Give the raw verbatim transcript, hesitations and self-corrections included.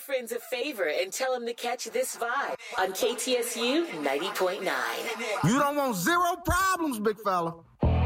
friends a favor and tell them to catch this vibe on K T S U ninety point nine. You don't want zero problems, big fella.